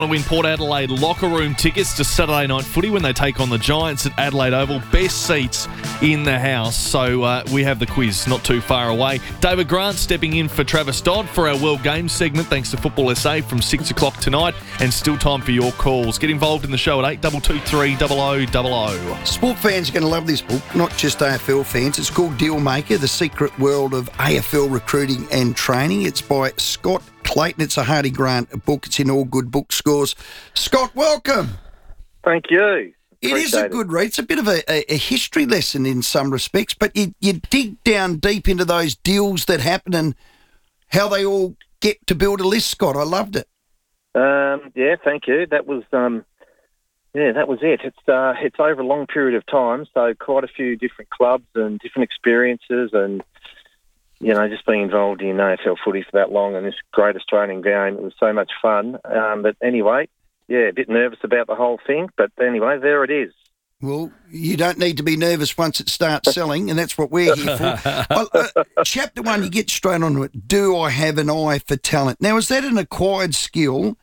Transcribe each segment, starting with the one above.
To win Port Adelaide locker room tickets to Saturday night footy when they take on the Giants at Adelaide Oval. Best seats in the house. So we have the quiz not too far away. David Grant stepping in for Travis Dodd for our World Games segment thanks to Football SA from 6 o'clock tonight. And still time for your calls. Get involved in the show at 8223 0000. Sport fans are going to love this book, not just AFL fans. It's called Dealmaker, The Secret World of AFL Recruiting and Training. It's by Scott Clayton. It's a Hardy Grant book. It's in all good bookstores. Scott, welcome. Thank you. It is a good read. It's a bit of a history lesson in some respects, but you dig down deep into those deals that happen and how they all get to build a list, Scott. I loved it. Yeah, thank you. That was it. It's over a long period of time, so quite a few different clubs and different experiences and, you know, just being involved in AFL footy for that long and this great Australian game, it was so much fun. But anyway, yeah, a bit nervous about the whole thing. But anyway, there it is. Well, you don't need to be nervous once it starts selling, and that's what we're here for. Chapter 1, you get straight onto it. Do I have an eye for talent? Now, is that an acquired skill,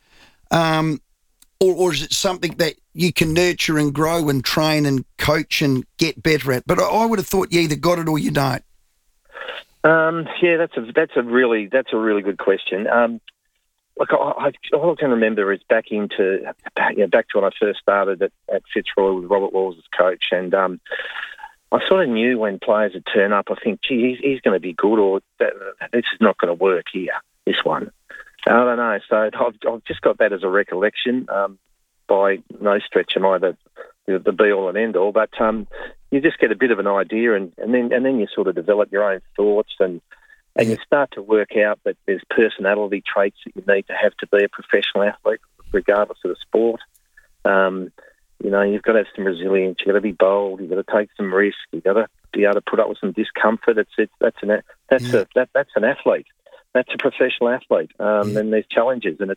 or is it something that you can nurture and grow and train and coach and get better at? But I would have thought you either got it or you don't. Yeah, that's a really good question. Look, all I can remember is back to when I first started at Fitzroy with Robert Walls as coach, and I sort of knew when players would turn up. I think, gee, he's going to be good, or this is not going to work here. This one, I don't know. So I've just got that as a recollection. By no stretch am I the be all and end all, but you just get a bit of an idea, and then you sort of develop your own thoughts, and you start to work out that there's personality traits that you need to have to be a professional athlete, regardless of the sport. You know, you've got to have some resilience. You've got to be bold. You've got to take some risk. You've got to be able to put up with some discomfort. That's an athlete. That's a professional athlete. And there's challenges, and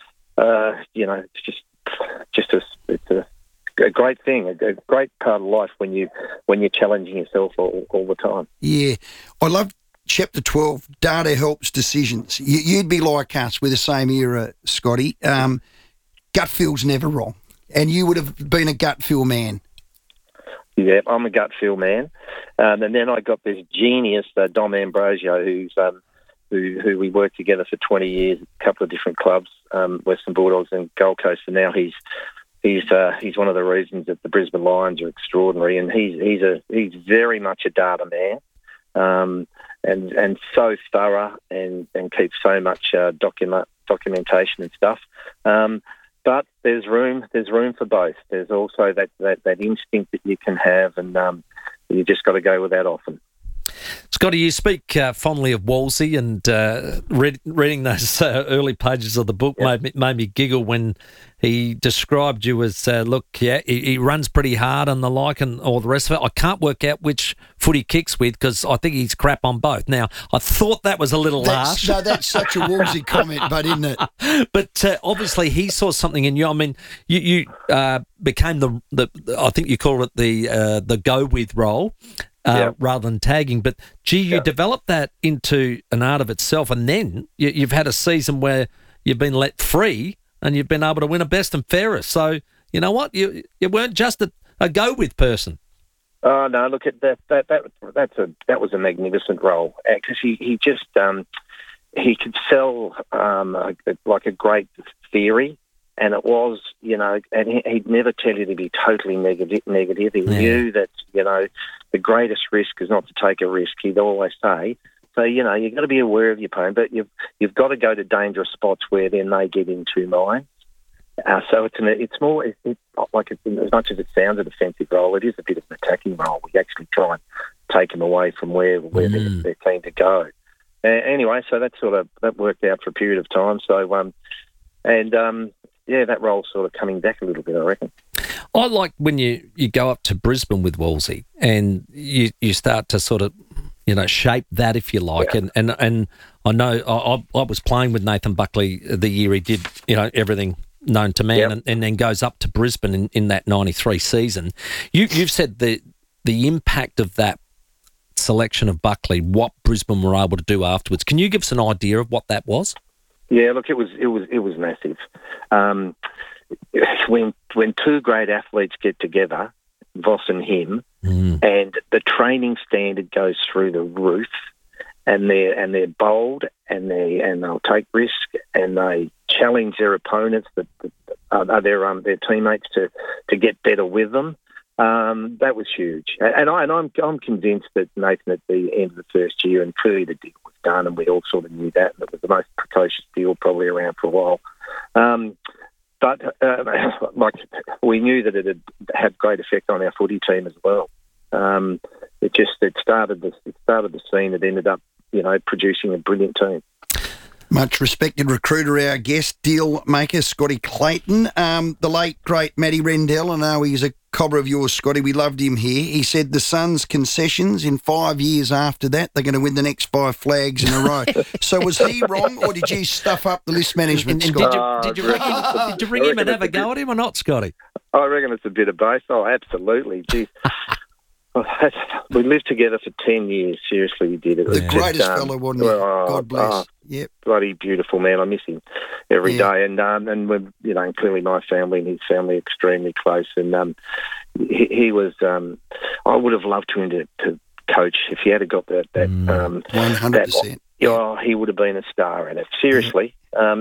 it's it's a great thing, a great part of life when you're challenging yourself all the time. Yeah, I love Chapter 12. Data helps decisions. You'd be like us. We're the same era, Scotty. Gut feel's never wrong, and you would have been a gut feel man. Yeah, I'm a gut feel man, and then I got this genius, Dom Ambrosio, who we worked together for 20 years, a couple of different clubs, Western Bulldogs and Gold Coast, and now he's one of the reasons that the Brisbane Lions are extraordinary, and he's very much a data man, and so thorough and keeps so much documentation and stuff. But there's room for both. There's also that instinct that you can have, and you just got to go with that often. Scotty, you speak fondly of Wolsey, and reading those early pages of the book made me giggle when he described you as, he runs pretty hard and the like and all the rest of it. I can't work out which foot he kicks with because I think he's crap on both. Now, I thought that was a little harsh. No, that's such a Wolsey comment, but isn't it? But obviously he saw something in you. I mean, you became the I think you called it the go-with role. Rather than tagging. But, gee, you developed that into an art of itself, and then you've had a season where you've been let free and you've been able to win a best and fairest. So, you know what? You weren't just a go-with person. Oh, no, look, that was a magnificent role because he just he could sell like a great theory. And it was, and he'd never tell you to be totally negative. He knew that, the greatest risk is not to take a risk, he'd always say. So, you've got to be aware of your pain, but you've got to go to dangerous spots where then they get into mine. So it's more, like as much as it sounds a defensive role, it is a bit of an attacking role. We actually try and take them away from where they're keen to go. Anyway, so that worked out for a period of time. So, that role's sort of coming back a little bit, I reckon. I like when you go up to Brisbane with Wolsey and you start to sort of, shape that, if you like. Yeah. And I know I was playing with Nathan Buckley the year he did, everything known to man, and then goes up to Brisbane in that 93 season. You've said the impact of that selection of Buckley, what Brisbane were able to do afterwards. Can you give us an idea of what that was? Yeah, look, it was massive. When two great athletes get together, Voss and him, and the training standard goes through the roof, and they're bold, and they'll take risk, and they challenge their opponents, their teammates to get better with them. That was huge, and I'm convinced that Nathan, at the end of the first year, and clearly the deal was done, and we all sort of knew that, and it was the most precocious deal probably around for a while. But we knew that it had had great effect on our footy team as well. It started the scene that ended up, producing a brilliant team. Much respected recruiter, our guest, deal maker, Scotty Clayton. The late, great Matty Rendell, I know he's a cobber of yours, Scotty. We loved him here. He said the Suns' concessions in 5 years after that, they're going to win the next 5 flags in a row. So was he wrong, or did you stuff up the list management, Scott? Did you ring him and have a go at him or not, Scotty? I reckon it's a bit of both. Oh, absolutely. Gee. We lived together for 10 years. Seriously, we did. It was the greatest fellow, wasn't he? God bless. Yep. Bloody beautiful man. I miss him every day. And we're, clearly my family and his family are extremely close. And he was. I would have loved him to coach if he had got that. 100%. He would have been a star at it. Seriously. And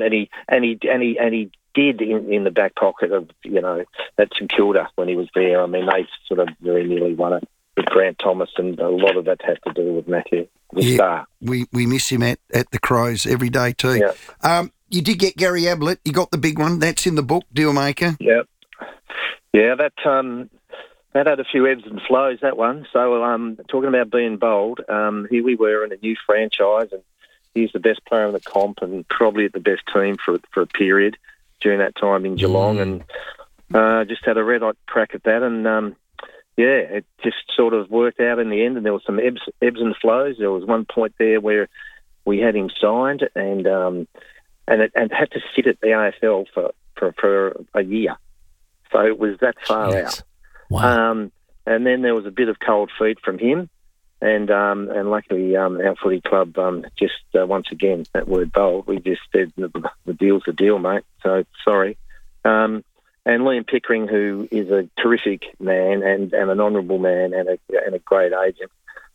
he did in the back pocket of at St Kilda when he was there. I mean, they sort of very nearly won it with Grant Thomas, and a lot of that had to do with Matthew, the star. We miss him at the Crows every day too. Yeah. You did get Gary Ablett. You got the big one. That's in the book, Dealmaker. Yeah. That had a few ebbs and flows, that one. So talking about being bold, here we were in a new franchise, and he's the best player in the comp and probably at the best team for a period during that time in Geelong, and just had a red-hot crack at that, and it just sort of worked out in the end, and there was some ebbs and flows. There was one point there where we had him signed, and had to sit at the AFL for a year, so it was that far out. Wow. And then there was a bit of cold feet from him, and luckily our footy club just once again, that word bold, we just said the deal's the deal, mate. So sorry. And Liam Pickering, who is a terrific man and an honourable man and a great agent,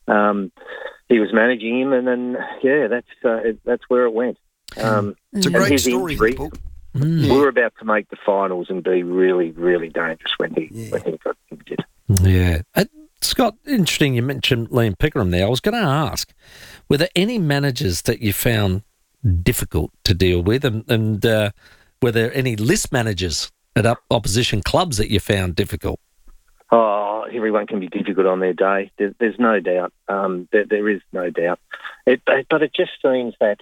he was managing him, and then that's where it went. It's a great story. We were about to make the finals and be really, really dangerous when he got injured. Yeah. Scott, interesting you mentioned Liam Pickering there. I was going to ask, were there any managers that you found difficult to deal with, and were there any list managers at opposition clubs that you found difficult? Oh, everyone can be difficult on their day. There's no doubt. There is no doubt. But it just seems that,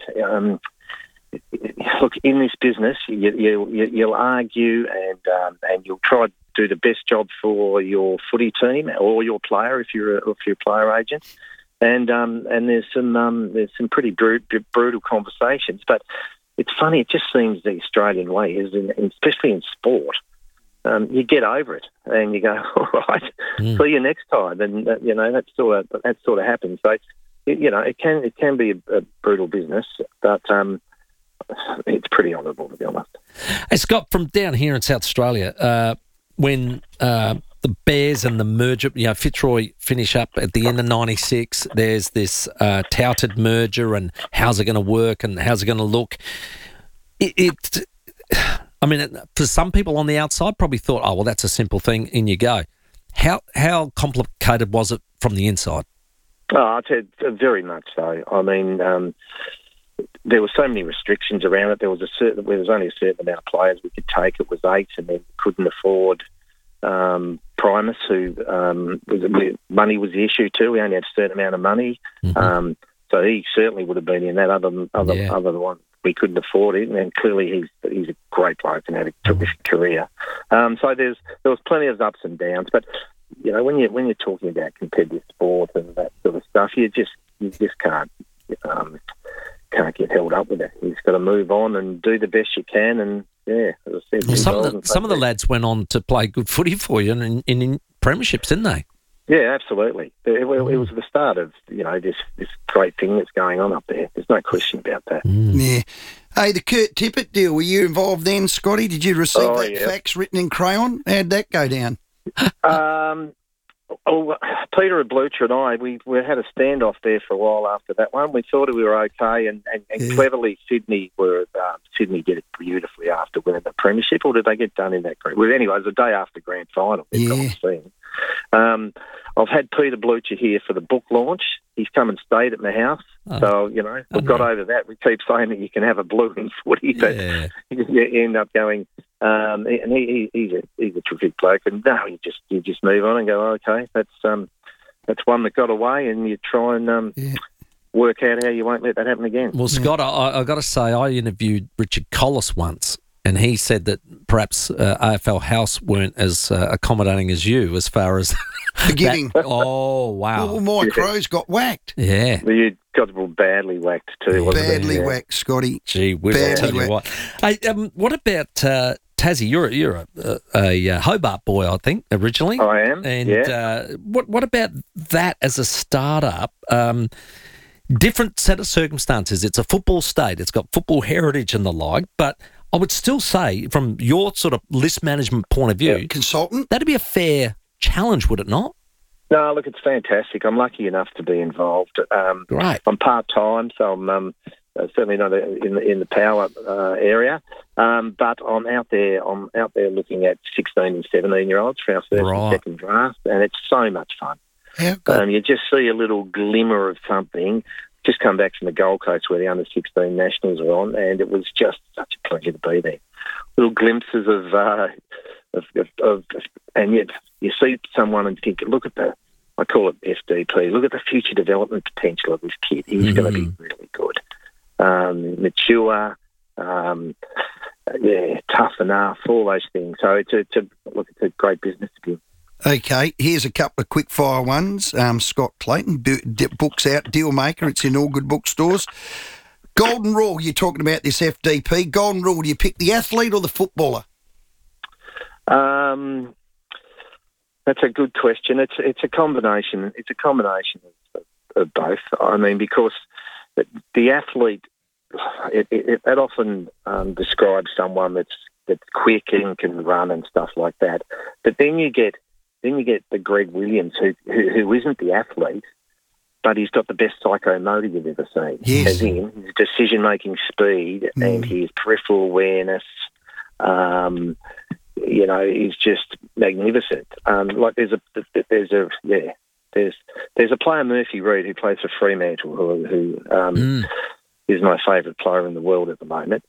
look, in this business, you'll argue and you'll try to do the best job for your footy team or your player if you're a player agent, and there's some pretty brutal conversations. But it's funny. It just seems the Australian way is, especially in sport. You get over it and you go, all right, see you next time, and that sort of happens. So it can be a brutal business, but it's pretty honourable, to be honest. Hey, Scott, from down here in South Australia, when the Bears and the merger, Fitzroy finish up at the end of '96, there's this touted merger, and how's it going to work and how's it going to look? I mean, for some people on the outside probably thought, oh, well, that's a simple thing, in you go. How complicated was it from the inside? Oh, I'd say very much so. I mean, there were so many restrictions around it. There was only a certain amount of players we could take. It was 8, and then we couldn't afford Primus, who money was the issue too. We only had a certain amount of money, so he certainly would have been in that. Other one, we couldn't afford it, and clearly he's a great bloke and had a terrific career. So there was plenty of ups and downs, but when you're talking about competitive sport and that sort of stuff, you just can't get held up with it. You've got to move on and do the best you can. And as I said, some of the lads went on to play good footy for you in premierships, didn't they? Yeah, absolutely. It was the start of this great thing that's going on up there. There's no question about that. Yeah. Hey, the Kurt Tippett deal, were you involved then, Scotty? Did you receive that fax written in crayon? How'd that go down? Peter Blucher and I, we had a standoff there for a while after that one. We thought we were okay, and cleverly Sydney did it beautifully after winning the premiership. Or did they get done in that group? Well, anyway, it was the day after grand final. I've had Peter Blucher here for the book launch. He's come and stayed at my house. So, we've got over that. We keep saying that you can have a blue in footy, but you end up going, and he's a terrific bloke. And no, you just move on and go, okay, that's one that got away, and you try and work out how you won't let that happen again. Well, Scott, I got to say, I interviewed Richard Collis once, and he said that perhaps AFL House weren't as accommodating as you as far as forgiving. Oh, wow. Well, Mike Rose got whacked. Yeah. Well, you got badly whacked too, wasn't it? Badly whacked, Scotty. Gee whiz, I'll tell you what. Hey, what about Tassie? You're a Hobart boy, I think, originally. I am, and what about that as a startup? Different set of circumstances. It's a football state. It's got football heritage and the like, but I would still say, from your sort of list management point of view, consultant, that'd be a fair challenge, would it not? No, look, it's fantastic. I'm lucky enough to be involved. Right. I'm part-time, so I'm certainly not in the power area, but I'm out there looking at 16 and 17-year-olds for our first and second draft, and it's so much fun. You just see a little glimmer of something. Just come back from the Gold Coast where the under-16 nationals are on, and it was just such a pleasure to be there. Little glimpses of and yet you see someone and think, look at I call it FDP, look at the future development potential of this kid. He's going to be really good. Mature, tough enough, all those things. So it's a great business to be in. Okay, here's a couple of quick fire ones. Scott Clayton, books out, Dealmaker. It's in all good bookstores. Golden rule, you're talking about this FDP. Golden rule, do you pick the athlete or the footballer? That's a good question. It's a combination. It's a combination of both. I mean, because the athlete, it often describes someone that's quick and can run and stuff like that. But then you get the Greg Williams who isn't the athlete, but he's got the best psychomotor you've ever seen. Yes. As in his decision-making speed and his peripheral awareness, is just magnificent. Like there's a player, Murphy Reid, who plays for Fremantle, who is my favourite player in the world at the moment.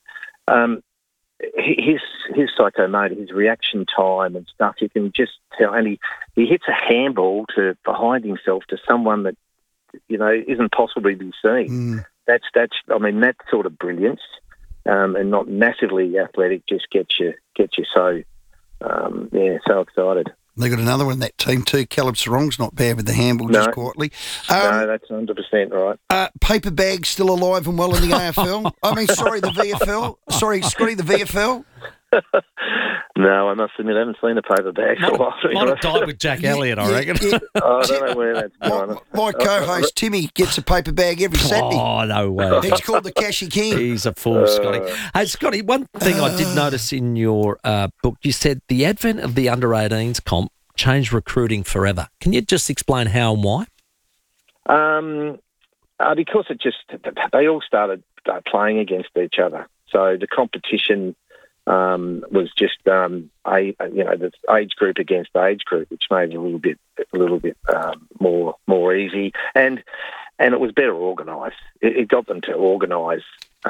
His psychomotor, his reaction time and stuff, you can just tell. And he hits a handball behind himself to someone that isn't possibly be seen. That's that sort of brilliance, and not massively athletic, just gets you so so excited. They got another one, that team too. Caleb Sarong's not bad with the handball, just quietly. No, that's 100% right. Paper Bag's still alive and well in the AFL. I mean, sorry, the VFL. Sorry, Scotty, the VFL. No, I must admit, I haven't seen a Paper Bag for a while. Might have died with Jack Elliott, I reckon. I don't know where that's gone. My co-host Timmy gets a paper bag every Saturday. Oh, no way. It's called the Cashy King. He's a fool, Scotty. Hey, Scotty, one thing I did notice in your book, you said the advent of the under-18s comp changed recruiting forever. Can you just explain how and why? Because they all started playing against each other. So the competition was just this age group against age group, which made it a little bit more easy, and it was better organised. It got them to organise,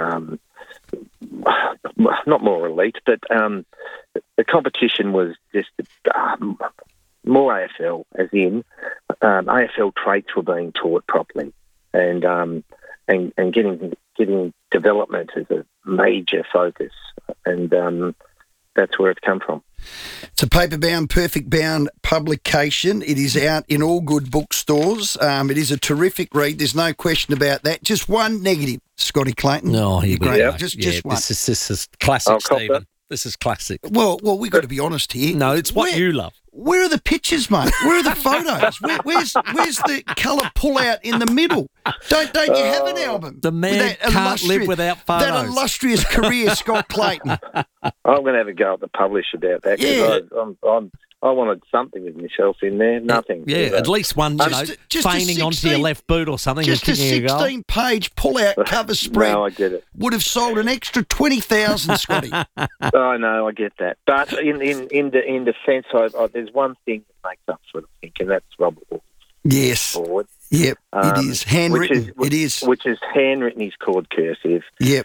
not more elite, but the competition was just more AFL, as in AFL traits were being taught properly, and getting development as a major focus, and that's where it's come from. It's a paper-bound, perfect-bound publication. It is out in all good bookstores. It is a terrific read. There's no question about that. Just one negative, Scotty Clayton. No, you're great. Yeah. Just one. This is classic, Stephen. This is classic. Well, we've got to be honest here. No, it's what you love. Where are the pictures, mate? Where are the photos? Where's the colour pull-out in the middle? Don't you have an album? The man That can't live without photos. That illustrious career, Scott Clayton. I'm going to have a go at the publish about that. 'Cause Yeah. I wanted something of myself in there. Nothing. Yeah, at least one, Just a feigning onto your 16 left boot or something. Just a and kicking a goal. 16-page pull-out cover spread No, I get it. would have sold an extra 20,000, Scotty. I know, I get that. But in defence, there's one thing that makes up for it, I think, and that's Robert Wolf's Yes. forward. Yep, it is. Handwritten. It is. Which is handwritten, he's called cursive. Yep.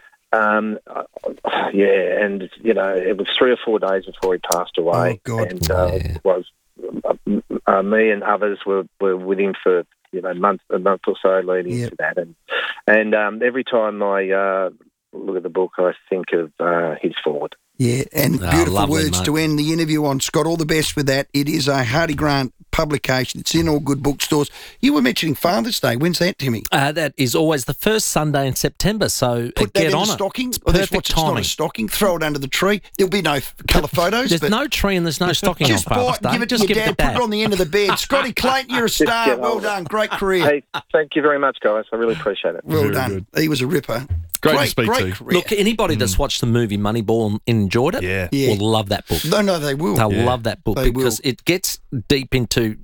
And it was 3 or 4 days before he passed away. Oh, God. And it was me and others were with him for a month or so leading to that. And every time I look at the book, I think of his forward. Yeah, and beautiful lovely, words mate. to end the interview on. Scott, all the best with that. It is a Hardy Grant publication. It's in all good bookstores. You were mentioning Father's Day. When's that, Timmy? That is always the first Sunday in September, so Put that get in on a it. stocking. It's Or that's perfect it's not timing. a stocking. Throw it under the tree. There'll be no colour photos. There's but no tree and there's no stocking just on buy Father's it and Day. give it to Just your give dad. it to Put it on the end of the bed. Scotty Clayton, you're a star. get Well hold of done. Great career. Hey, thank you very much, guys. I really appreciate it. Well Very done. good. He was a ripper. Great to speak to great you. career. Look, anybody that's watched the movie Moneyball and enjoyed it Yeah. will love that book. No, they will. They'll love that book They because it gets deep into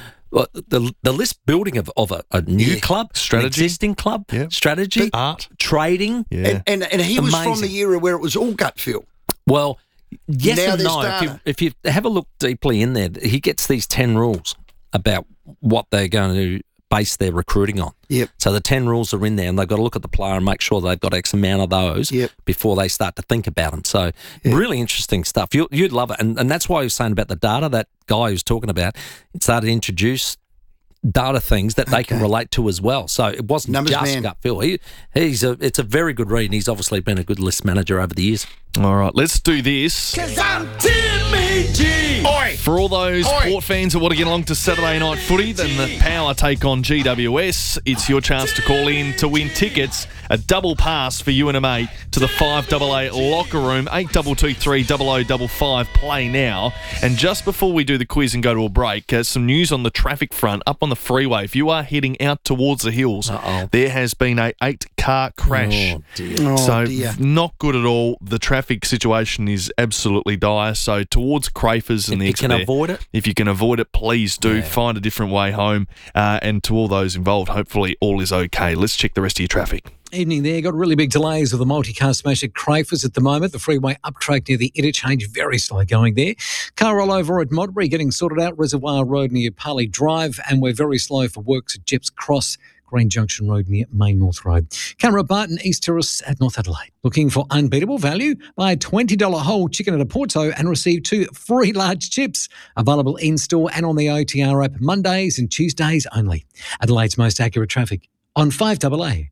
the list building of a new club, Strategy. an existing club, Yeah. strategy, Art. trading. Yeah. And he was from Amazing. the era where it was all gut feel. Well, yes Now and there's no. data. If you have a look deeply in there, he gets these 10 rules about what they're going to base their recruiting on. Yep. So the 10 rules are in there, and they've got to look at the player and make sure they've got X amount of those Yep. before they start to think about them. So really interesting stuff. You'd love it. And that's why he was saying about the data, that guy who's talking about, it started to introduce data things that they can relate to as well. So it wasn't Numbers just man. gut feel. It's a very good read, and he's obviously been a good list manager over the years. All right, let's do this. 'Cause I'm Timmy G. Oi. For all those Oi. Port fans that want to get along to Saturday night footy, then the Power take on GWS. It's your chance to call in to win tickets, a double pass for you and a mate to the 588 locker room, 8223 0055. Play now. And just before we do the quiz and go to a break, some news on the traffic front up on the freeway. If you are heading out towards the hills, there has been a 8-car crash. Oh, dear. Oh, So dear. not good at all. The traffic situation is absolutely dire. So towards Crafers and If the you exit can there, avoid it. if you can avoid it, please do. Find a different way home. And to all those involved, hopefully all is okay. Let's check the rest of your traffic. Evening there. Got really big delays with the multi-car smash at Crafers at the moment. The freeway uptrack near the interchange, very slow going there. Car rollover at Modbury getting sorted out. Reservoir Road near Parley Drive. And we're very slow for works at Jeps Cross. Green Junction Road near Main North Road. Camera Barton, East Terrace at North Adelaide. Looking for unbeatable value? Buy a $20 whole chicken at a Porto and receive 2 free large chips. Available in-store and on the OTR app Mondays and Tuesdays only. Adelaide's most accurate traffic on 5AA.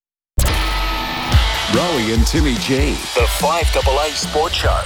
Rowie and Timmy G. The 5AA Sports Show.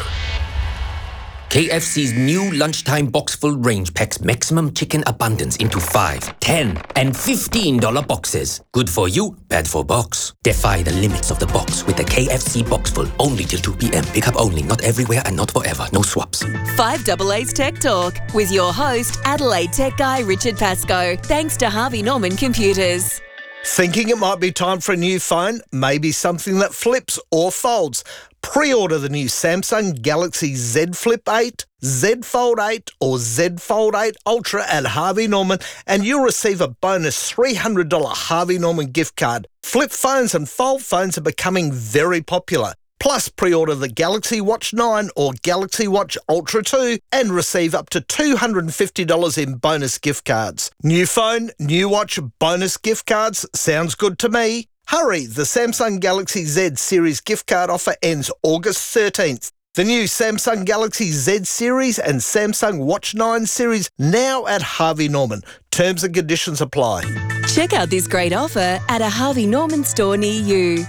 KFC's new lunchtime box full range packs maximum chicken abundance into 5, 10, and $15 boxes. Good for you, bad for box. Defy the limits of the box with the KFC box full. Only till 2 p.m. Pick up only, not everywhere and not forever. No swaps. 5AA's Tech Talk with your host, Adelaide tech guy Richard Pascoe. Thanks to Harvey Norman Computers. Thinking it might be time for a new phone? Maybe something that flips or folds. Pre-order the new Samsung Galaxy Z Flip 8, Z Fold 8 or Z Fold 8 Ultra at Harvey Norman and you'll receive a bonus $300 Harvey Norman gift card. Flip phones and fold phones are becoming very popular. Plus, pre-order the Galaxy Watch 9 or Galaxy Watch Ultra 2 and receive up to $250 in bonus gift cards. New phone, new watch, bonus gift cards. Sounds good to me. Hurry, the Samsung Galaxy Z Series gift card offer ends August 13th. The new Samsung Galaxy Z Series and Samsung Watch 9 series now at Harvey Norman. Terms and conditions apply. Check out this great offer at a Harvey Norman store near you.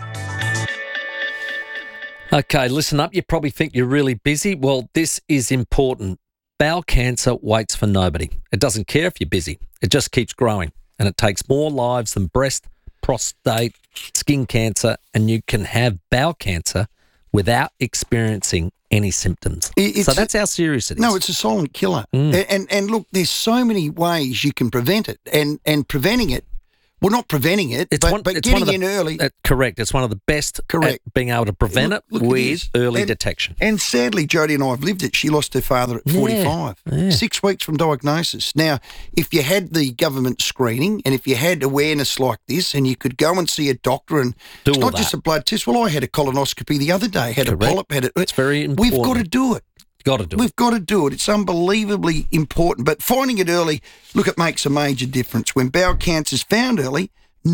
Okay, listen up. You probably think you're really busy. Well, this is important. Bowel cancer waits for nobody. It doesn't care if you're busy. It just keeps growing. And it takes more lives than breast, prostate, skin cancer, and you can have bowel cancer without experiencing any symptoms. It's so that's how serious it is. No, it's a silent killer. And look, there's so many ways you can prevent it, and preventing it. Well, not preventing it, but getting in early. Correct. It's one of the best at being able to prevent it with early detection. And sadly, Jodie and I have lived it. She lost her father at 45, 6 weeks from diagnosis. Now, if you had the government screening and if you had awareness like this and you could go and see a doctor and it's not just a blood test. Well, I had a colonoscopy the other day, had a polyp, It's very important. We've got to do it. We've got to do it. It's unbelievably important. But finding it early, look, it makes a major difference. When bowel cancer is found early,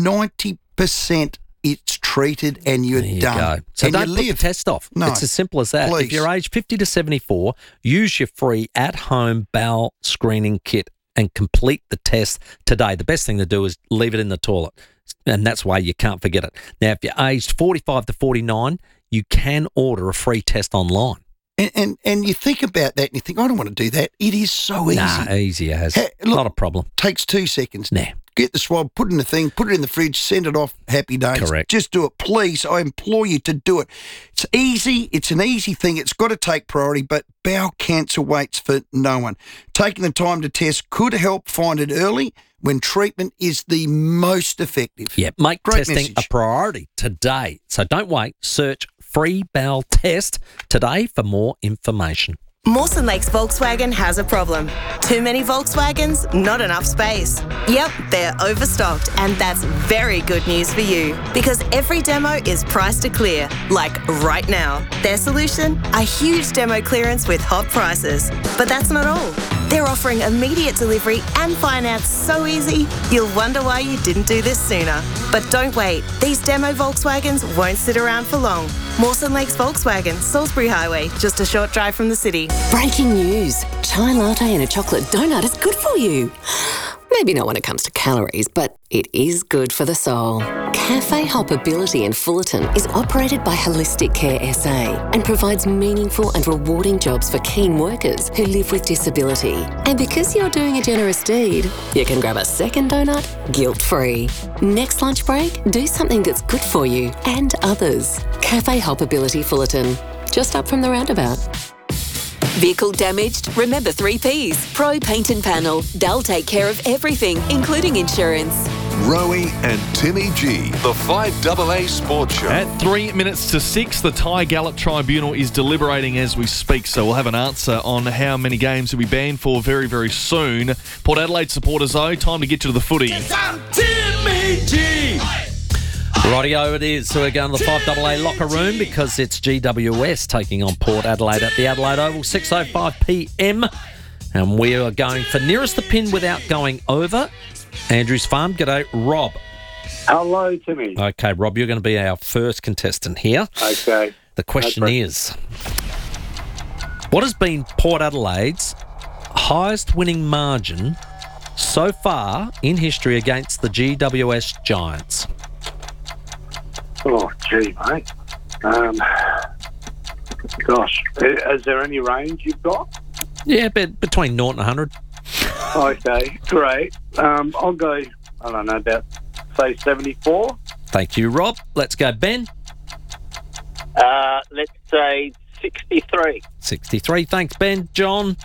90% it's treated and you're done. Go. So and don't put the test off. No, it's as simple as that. Please. If you're aged 50 to 74, use your free at-home bowel screening kit and complete the test today. The best thing to do is leave it in the toilet, and that's why you can't forget it. Now, if you're aged 45 to 49, you can order a free test online. And you think about that and you think, I don't want to do that. It is so easy. Easy as. Not a problem. Takes 2 seconds. Nah. Get the swab, put it in the thing, put it in the fridge, send it off, happy days. Correct. Just do it, please. I implore you to do it. It's easy. It's an easy thing. It's got to take priority, but bowel cancer waits for no one. Taking the time to test could help find it early when treatment is the most effective. Yeah, make Great testing message. a priority today. So don't wait. Search free bowel test today for more information. Mawson Lakes Volkswagen has a problem. Too many Volkswagens, not enough space. Yep, they're overstocked, and that's very good news for you because every demo is priced to clear, like right now. Their solution? A huge demo clearance with hot prices. But that's not all. They're offering immediate delivery and finance so easy, you'll wonder why you didn't do this sooner. But don't wait. These demo Volkswagens won't sit around for long. Mawson Lakes Volkswagen, Salisbury Highway, just a short drive from the city. Breaking news. Chai latte and a chocolate donut is good for you. Maybe not when it comes to calories, but it is good for the soul. Cafe Hoppability in Fullerton is operated by Holistic Care SA and provides meaningful and rewarding jobs for keen workers who live with disability. And because you're doing a generous deed, you can grab a second donut guilt-free. Next lunch break, do something that's good for you and others. Cafe Hoppability Fullerton, just up from the roundabout. Vehicle damaged? Remember 3 Ps. Pro Paint and Panel. They'll take care of everything, including insurance. Rowie and Timmy G, the 5AA Sports Show. At 3 minutes to 6, the Ty Gallop Tribunal is deliberating as we speak, so we'll have an answer on how many games will be banned for very, very soon. Port Adelaide supporters, though, time to get to the footy. Yes, I'm Timmy G! Rightio it is. So we're going to the 5AA locker room because it's GWS taking on Port Adelaide at the Adelaide Oval, 6:05 p.m. And we are going for nearest the pin without going over. Andrews Farm, g'day, Rob. Hello, Timmy. Okay, Rob, you're going to be our first contestant here. Okay. The question is, what has been Port Adelaide's highest winning margin so far in history against the GWS Giants? Oh, gee, mate. Gosh, is there any range you've got? Yeah, between 0 and 100. Okay, great. I'll go, I don't know, about, say, 74. Thank you, Rob. Let's go, Ben. Let's say 63. 63. Thanks, Ben. John.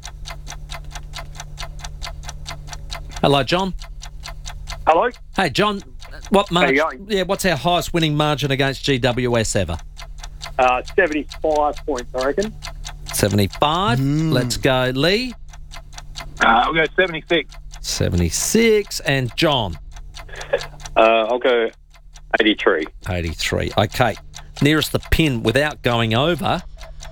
Hello, John. Hello. Hey, John. What margin? How you going? Yeah, what's our highest winning margin against GWS ever? 75 points, I reckon. 75. Let's go, Lee. I'll go 76. 76. And John. I'll go 83. 83. Okay. Nearest the pin without going over.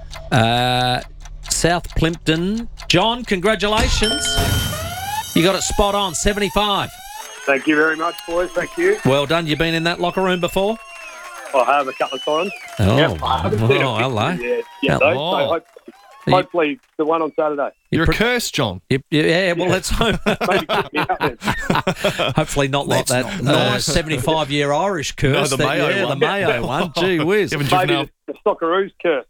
South Plympton. John, congratulations. You got it spot on, 75. Thank you very much, boys. Thank you. Well done. You been in that locker room before? I have a couple of times. Oh, Yep, I haven't seen it. hello. Yeah, Hello. so hopefully the one on Saturday. You're a curse, John. Yeah, well, let's hope. Maybe kick me out then. Hopefully not like that 75-year Irish curse. No, the Mayo one. The Mayo one. Gee whiz. Haven't driven, Maybe the Stockaroos curse.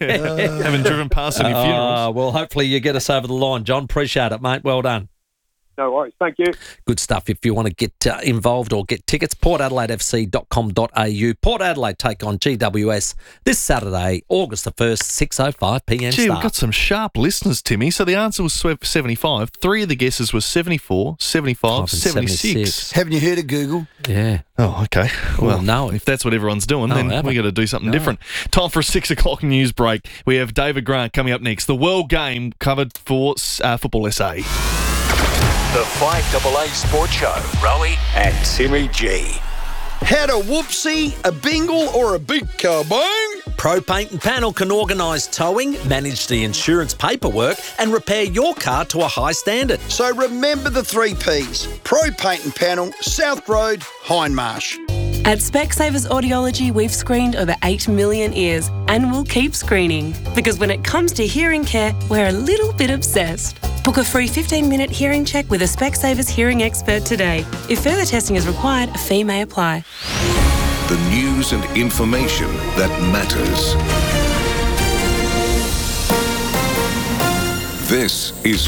haven't driven past any funerals. Well, hopefully you get us over the line, John. Appreciate it, mate. Well done. No worries. Thank you. Good stuff. If you want to get involved or get tickets, portadelaidefc.com.au. Port Adelaide take on GWS this Saturday, August the 1st, 6:05 p.m. Gee, start. we've got some sharp listeners, Timmy. So the answer was 75. 3 of the guesses were 74, 75, 76. Haven't you heard of Google? Yeah. Oh, okay. Well, no. If that's what everyone's doing, then haven't. we got to do something different. Time for a 6 o'clock news break. We have David Grant coming up next. The World Game covered for Football SA. The 5AA Sports Show. Rowie and Timmy G. Had a whoopsie, a bingle, or a big kabang? Pro Paint and Panel can organise towing, manage the insurance paperwork and repair your car to a high standard. So remember the 3 Ps. Pro Paint and Panel, South Road, Hindmarsh. At Specsavers Audiology, we've screened over 8 million ears and we'll keep screening. Because when it comes to hearing care, we're a little bit obsessed. Book a free 15-minute hearing check with a Specsavers hearing expert today. If further testing is required, a fee may apply. The news and information that matters. This is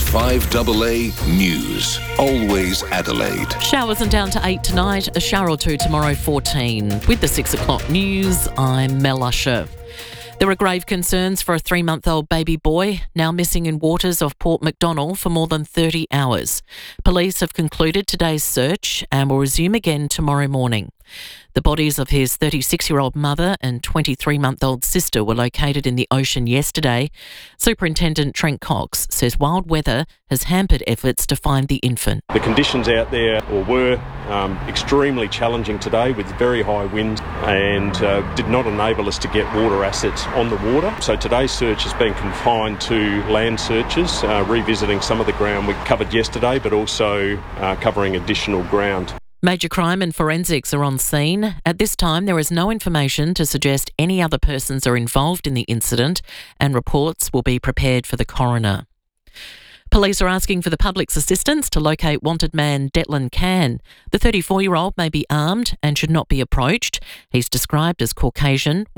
5AA News. Always Adelaide. Showers and down to 8 tonight, a shower or 2 tomorrow, 14. With the 6 o'clock news, I'm Mel Usher. There are grave concerns for a 3-month-old baby boy now missing in waters off Port MacDonnell for more than 30 hours. Police have concluded today's search and will resume again tomorrow morning. The bodies of his 36-year-old mother and 23-month-old sister were located in the ocean yesterday. Superintendent Trent Cox says wild weather has hampered efforts to find the infant. The conditions out there were extremely challenging today with very high winds and did not enable us to get water assets on the water. So today's search has been confined to land searches, revisiting some of the ground we covered yesterday, but also covering additional ground. Major Crime and Forensics are on scene. At this time, there is no information to suggest any other persons are involved in the incident, and reports will be prepared for the coroner. Police are asking for the public's assistance to locate wanted man Declan Can. The 34-year-old may be armed and should not be approached. He's described as Caucasian,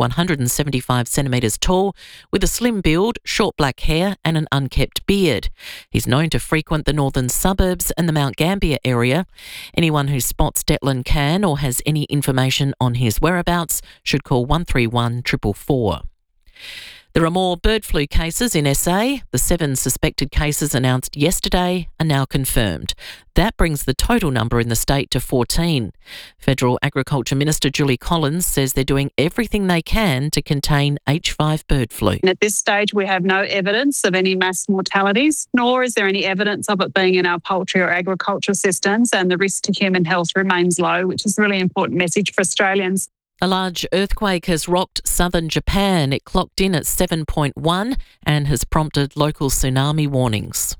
175 centimetres tall, with a slim build, short black hair and an unkempt beard. He's known to frequent the northern suburbs and the Mount Gambier area. Anyone who spots Declan Can or has any information on his whereabouts should call 131 444. There are more bird flu cases in SA. The 7 suspected cases announced yesterday are now confirmed. That brings the total number in the state to 14. Federal Agriculture Minister Julie Collins says they're doing everything they can to contain H5 bird flu. At this stage, we have no evidence of any mass mortalities, nor is there any evidence of it being in our poultry or agriculture systems, and the risk to human health remains low, which is a really important message for Australians. A large earthquake has rocked southern Japan. It clocked in at 7.1 and has prompted local tsunami warnings.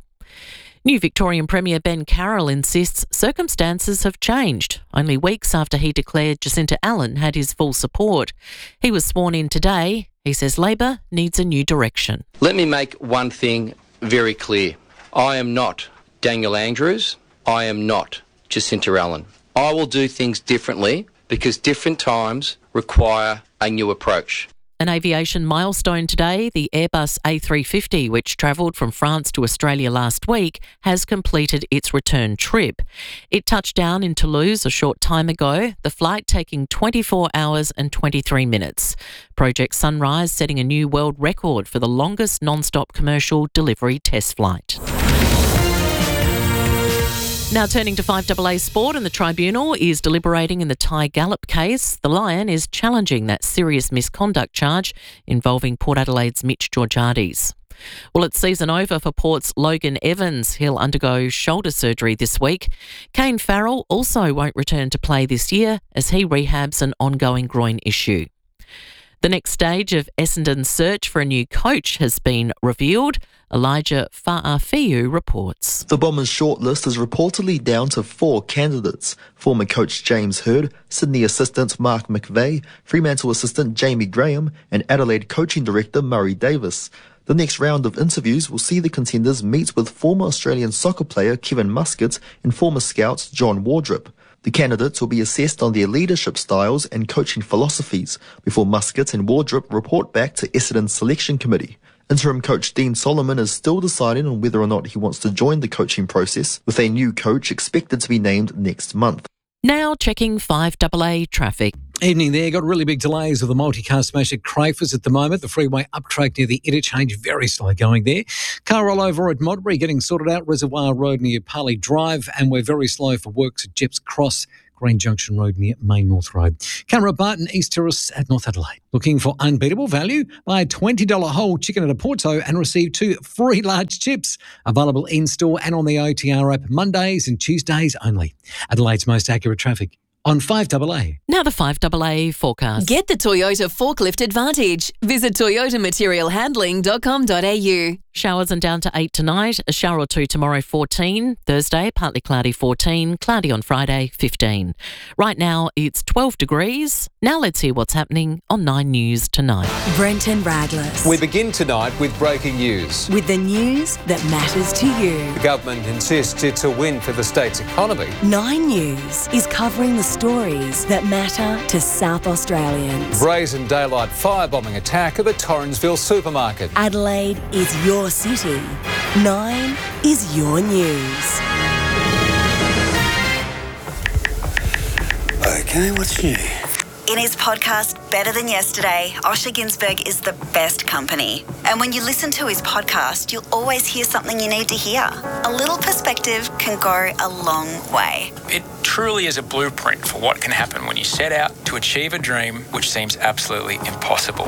New Victorian Premier Ben Carroll insists circumstances have changed, only weeks after he declared Jacinta Allen had his full support. He was sworn in today. He says Labor needs a new direction. Let me make one thing very clear. I am not Daniel Andrews. I am not Jacinta Allen. I will do things differently, because different times require a new approach. An aviation milestone today, the Airbus A350, which travelled from France to Australia last week, has completed its return trip. It touched down in Toulouse a short time ago, the flight taking 24 hours and 23 minutes. Project Sunrise setting a new world record for the longest non-stop commercial delivery test flight. Now turning to 5AA Sport, and the Tribunal is deliberating in the Ty Gallop case. The Lion is challenging that serious misconduct charge involving Port Adelaide's Mitch Georgiades. Well, it's season over for Port's Logan Evans. He'll undergo shoulder surgery this week. Kane Farrell also won't return to play this year as he rehabs an ongoing groin issue. The next stage of Essendon's search for a new coach has been revealed. Elijah Fa'afiu reports. The Bombers' shortlist is reportedly down to 4 candidates: former coach James Hird, Sydney assistant Mark McVeigh, Fremantle assistant Jamie Graham, and Adelaide coaching director Murray Davis. The next round of interviews will see the contenders meet with former Australian soccer player Kevin Muscat and former scouts John Wardrop. The candidates will be assessed on their leadership styles and coaching philosophies before Muscat and Wardrop report back to Essendon's selection committee. Interim coach Dean Solomon is still deciding on whether or not he wants to join the coaching process, with a new coach expected to be named next month. Now checking 5AA traffic. Evening there. Got really big delays of the multicast smash at Crafers at the moment. The freeway uptrack near the interchange, very slow going there. Car rollover at Modbury getting sorted out. Reservoir Road near Parley Drive, and we're very slow for works at Jeps Cross. Green Junction Road near Main North Road. Camera Barton East Terrace at North Adelaide. Looking for unbeatable value? Buy a $20 whole chicken at a Porto and receive 2 free large chips. Available in-store and on the OTR app Mondays and Tuesdays only. Adelaide's most accurate traffic on 5AA. Now the 5AA forecast. Get the Toyota Forklift Advantage. Visit toyotamaterialhandling.com.au. Showers and down to 8 tonight. A shower or 2 tomorrow, 14. Thursday, partly cloudy, 14. Cloudy on Friday, 15. Right now, it's 12 degrees. Now let's hear what's happening on 9 News tonight. Brenton Radless. We begin tonight with breaking news. With the news that matters to you. The government insists it's a win for the state's economy. 9 News is covering the stories that matter to South Australians. Brazen daylight firebombing attack of a Torrensville supermarket. Adelaide is your city. 9 is your news. Okay, what's new? In his podcast, Better Than Yesterday, Osher Günsberg is the best company. And when you listen to his podcast, you'll always hear something you need to hear. A little perspective can go a long way. It truly is a blueprint for what can happen when you set out to achieve a dream which seems absolutely impossible.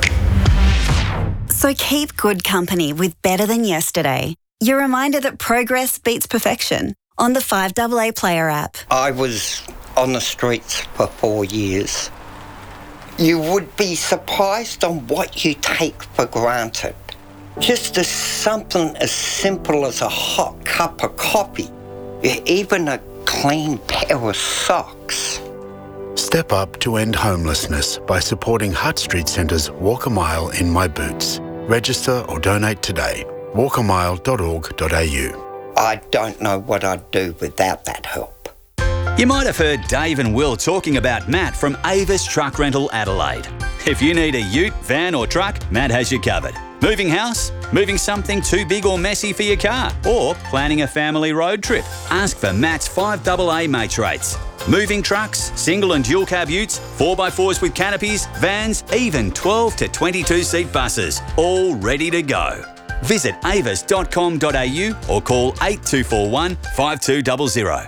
So keep good company with Better Than Yesterday. Your reminder that progress beats perfection on the 5AA Player app. I was on the streets for 4 years. You would be surprised on what you take for granted. Just as something as simple as a hot cup of coffee, even a clean pair of socks. Step up to end homelessness by supporting Hutt Street Centre's Walk a Mile in My Boots. Register or donate today. walkamile.org.au. I don't know what I'd do without that help. You might have heard Dave and Will talking about Matt from Avis Truck Rental Adelaide. If you need a ute, van or truck, Matt has you covered. Moving house? Moving something too big or messy for your car? Or planning a family road trip? Ask for Matt's 5AA mates rates. Moving trucks, single and dual cab utes, 4x4s with canopies, vans, even 12 to 22 seat buses, all ready to go. Visit avis.com.au or call 8241 5200.